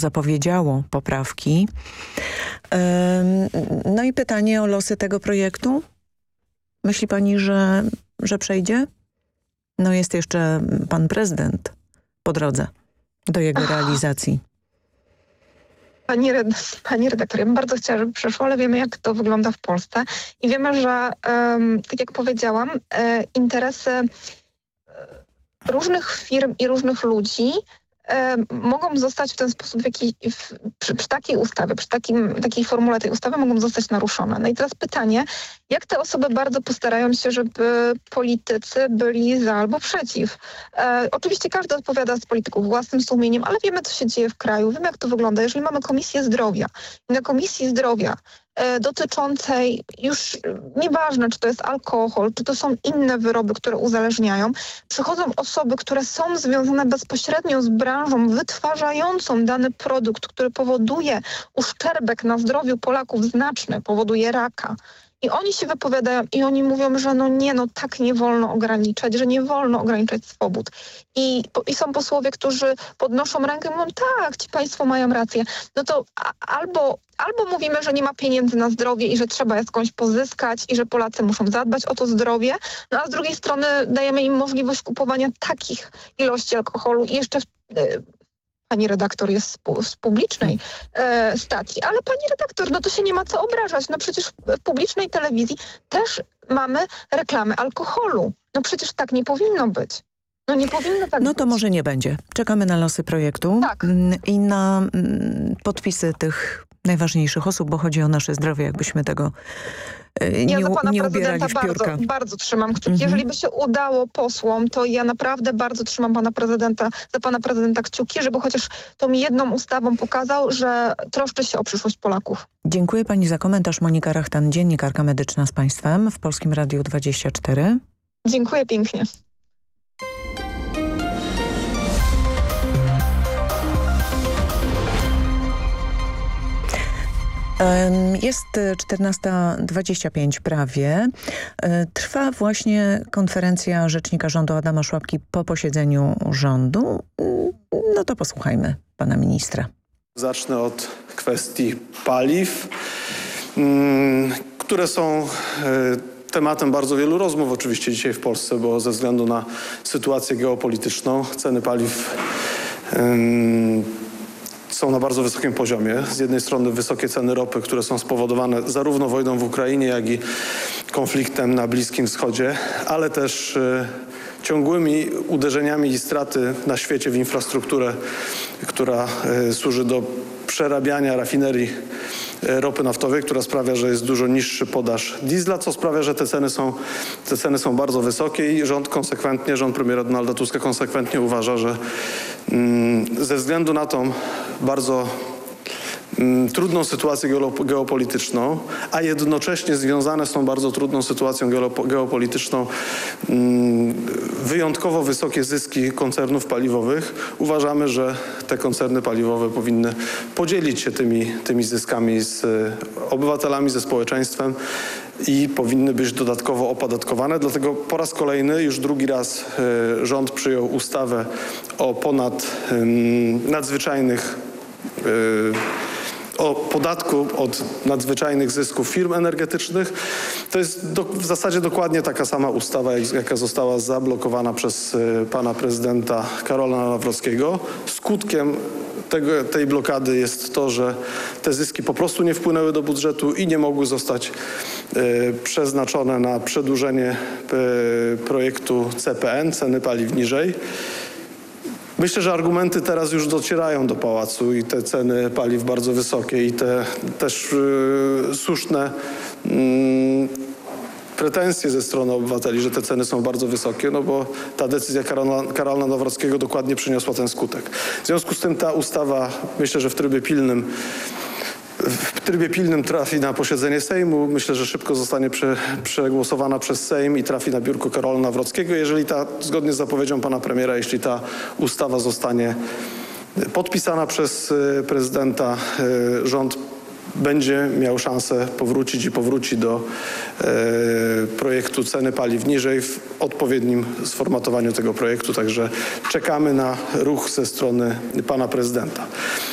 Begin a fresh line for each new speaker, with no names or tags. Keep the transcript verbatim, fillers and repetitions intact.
zapowiedziało poprawki. No i pytanie o losy tego projektu. Myśli pani, że, że przejdzie? No jest jeszcze pan prezydent po drodze do jego realizacji.
Pani, red, pani redaktor, ja bym bardzo chciała, żeby przeszło, ale wiemy, jak to wygląda w Polsce. I wiemy, że, um, tak jak powiedziałam, e, interesy różnych firm i różnych ludzi e, mogą zostać w ten sposób, w jaki, w, przy, przy takiej ustawie, przy takim, takiej formule tej ustawy mogą zostać naruszone. No i teraz pytanie, jak te osoby bardzo postarają się, żeby politycy byli za albo przeciw. E, oczywiście każdy odpowiada z polityków własnym sumieniem, ale wiemy, co się dzieje w kraju, wiemy, jak to wygląda. Jeżeli mamy Komisję Zdrowia i na Komisji Zdrowia e, dotyczącej już nieważne, czy to jest alkohol, czy to są inne wyroby, które uzależniają, przychodzą osoby, które są związane bezpośrednio z branżą wytwarzającą dany produkt, który powoduje uszczerbek na zdrowiu Polaków znaczny, powoduje raka. I oni się wypowiadają i oni mówią, że no nie, no tak nie wolno ograniczać, że nie wolno ograniczać swobód. I, i są posłowie, którzy podnoszą rękę i mówią, tak, ci państwo mają rację. No to a, albo, albo mówimy, że nie ma pieniędzy na zdrowie i że trzeba je skądś pozyskać i że Polacy muszą zadbać o to zdrowie, no a z drugiej strony dajemy im możliwość kupowania takich ilości alkoholu i jeszcze w, pani redaktor jest z, pu z publicznej e, stacji, ale pani redaktor, no to się nie ma co obrażać. No przecież w publicznej telewizji też mamy reklamy alkoholu. No przecież tak nie powinno być. No nie powinno tak
No to
być.
może nie będzie. Czekamy na losy projektu
tak.
i na mm, podpisy tych najważniejszych osób, bo chodzi o nasze zdrowie, jakbyśmy tego y,
ja
nie,
za pana
nie
prezydenta
ubierali w piórka.
bardzo, bardzo trzymam kciuki.
Mhm.
Jeżeli by się udało posłom, to ja naprawdę bardzo trzymam pana prezydenta, za pana prezydenta kciuki, żeby chociaż tą jedną ustawą pokazał, że troszczy się o przyszłość Polaków.
Dziękuję pani za komentarz. Monika Rachtan, dziennikarka medyczna z państwem w Polskim Radiu dwadzieścia cztery.
Dziękuję pięknie.
Jest czternasta dwadzieścia pięć prawie. Trwa właśnie konferencja rzecznika rządu Adama Szłapki po posiedzeniu rządu. No to posłuchajmy pana ministra.
Zacznę od kwestii paliw, które są tematem bardzo wielu rozmów oczywiście dzisiaj w Polsce, bo ze względu na sytuację geopolityczną ceny paliw są na bardzo wysokim poziomie. Z jednej strony wysokie ceny ropy, które są spowodowane zarówno wojną w Ukrainie, jak i konfliktem na Bliskim Wschodzie, ale też y, ciągłymi uderzeniami i straty na świecie w infrastrukturę, która y, służy do przerabiania rafinerii y, ropy naftowej, która sprawia, że jest dużo niższy podaż diesla, co sprawia, że te ceny są, te ceny są bardzo wysokie i rząd konsekwentnie, rząd premiera Donalda Tuska konsekwentnie uważa, że mm, ze względu na tą bardzo mm, trudną sytuację geopolityczną, a jednocześnie związane z tą bardzo trudną sytuacją geopolityczną mm, wyjątkowo wysokie zyski koncernów paliwowych, uważamy, że te koncerny paliwowe powinny podzielić się tymi, tymi zyskami z obywatelami, ze społeczeństwem i powinny być dodatkowo opodatkowane. Dlatego po raz kolejny, już drugi raz y, rząd przyjął ustawę o ponad y, nadzwyczajnych y, o podatku od nadzwyczajnych zysków firm energetycznych. To jest do, w zasadzie dokładnie taka sama ustawa, jak, jaka została zablokowana przez y, pana prezydenta Karola Nawrockiego. Skutkiem tego, tej blokady jest to, że te zyski po prostu nie wpłynęły do budżetu i nie mogły zostać y, przeznaczone na przedłużenie y, projektu C P N, ceny paliw niżej. Myślę, że argumenty teraz już docierają do pałacu i te ceny paliw bardzo wysokie i te też yy, słuszne yy, pretensje ze strony obywateli, że te ceny są bardzo wysokie, no bo ta decyzja Karola, Karola Nawrockiego dokładnie przyniosła ten skutek. W związku z tym ta ustawa, myślę, że w trybie pilnym W trybie pilnym trafi na posiedzenie Sejmu. Myślę, że szybko zostanie prze, przegłosowana przez Sejm i trafi na biurko Karola Nawrockiego. Jeżeli ta, zgodnie z zapowiedzią pana premiera, jeśli ta ustawa zostanie podpisana przez prezydenta, rząd będzie miał szansę powrócić i powróci do e, projektu ceny paliw niżej w odpowiednim sformatowaniu tego projektu. Także czekamy na ruch ze strony pana prezydenta.